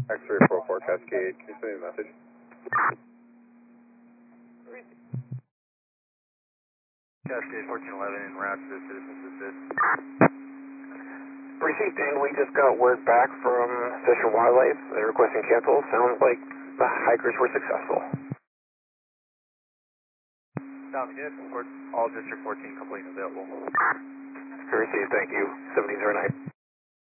X344 Cascade, can you send me a message? Cascade 1411 en route to Citizens Assist. Received, and we just got word back from Fish and Wildlife. They're requesting cancel. Sounds like the hikers were successful. Sounds good. All District 14 complete and available. Received, thank you. 7009.